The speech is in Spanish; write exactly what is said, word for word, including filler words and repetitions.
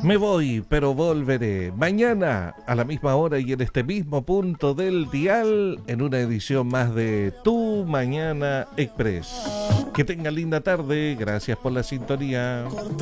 Me voy, pero volveré. Mañana, a la misma hora y en este mismo punto del dial, en una edición más de Tu Mañana Express. Que tengan linda tarde. Gracias por la sintonía.